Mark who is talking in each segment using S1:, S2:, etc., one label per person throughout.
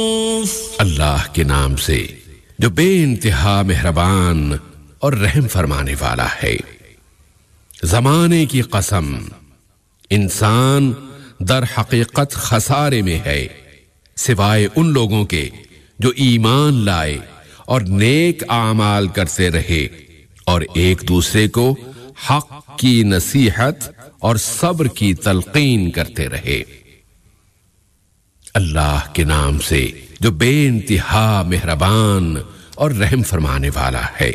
S1: اللہ کے نام سے جو بے انتہا مہربان اور رحم فرمانے والا ہے۔ زمانے کی قسم، انسان در حقیقت خسارے میں ہے سوائے ان لوگوں کے جو ایمان لائے اور نیک اعمال کرتے رہے اور ایک دوسرے کو حق کی نصیحت اور صبر کی تلقین کرتے رہے۔ اللہ کے نام سے جو بے انتہا مہربان اور رحم فرمانے والا ہے۔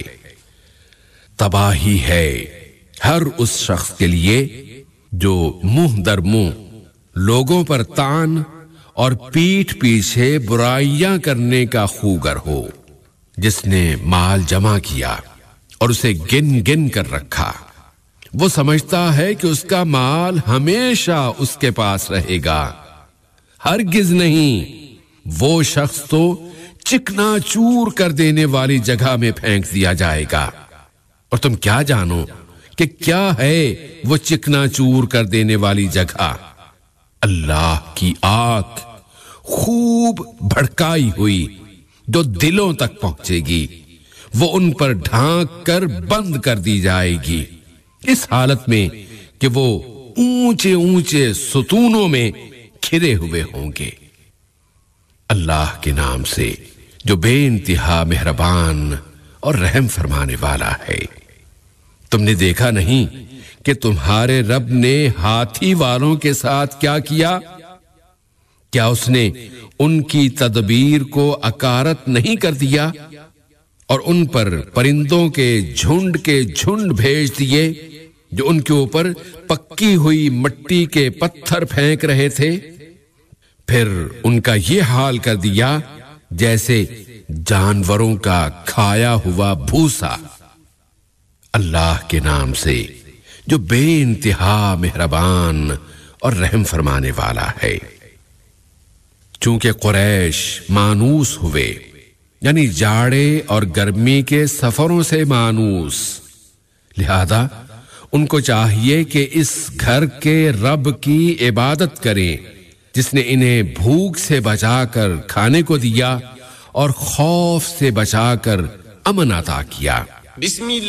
S1: تباہی ہے ہر اس شخص کے لیے جو منہ در منہ لوگوں پر طعن اور پیٹھ پیچھے برائیاں کرنے کا خوگر ہو، جس نے مال جمع کیا اور اسے گن گن کر رکھا۔ وہ سمجھتا ہے کہ اس کا مال ہمیشہ اس کے پاس رہے گا، ہرگز نہیں، وہ شخص تو چکنا چور کر دینے والی جگہ میں پھینک دیا جائے گا۔ اور تم کیا جانو کہ کیا ہے وہ چکنا چور کر دینے والی جگہ؟ اللہ کی آگ خوب بھڑکائی ہوئی جو دلوں تک پہنچے گی، وہ ان پر ڈھانک کر بند کر دی جائے گی، اس حالت میں کہ وہ اونچے اونچے ستونوں میں کھرے ہوئے ہوں گے۔ اللہ کے نام سے جو بے انتہا مہربان اور رحم فرمانے والا ہے۔ تم نے دیکھا نہیں کہ تمہارے رب نے ہاتھی والوں کے ساتھ کیا کیا؟ کیا اس نے ان کی تدبیر کو اکارت نہیں کر دیا اور ان پر پرندوں کے جھنڈ بھیج دیے جو ان کے اوپر پکی ہوئی مٹی کے پتھر پھینک رہے تھے؟ پھر ان کا یہ حال کر دیا جیسے جانوروں کا کھایا ہوا بھوسا۔ اللہ کے نام سے جو بے انتہا مہربان اور رحم فرمانے والا ہے۔ چونکہ قریش مانوس ہوئے، یعنی جاڑے اور گرمی کے سفروں سے مانوس، لہذا ان کو چاہیے کہ اس گھر کے رب کی عبادت کریں جس نے انہیں بھوک سے بچا کر کھانے کو دیا اور خوف سے بچا کر امن عطا کیا۔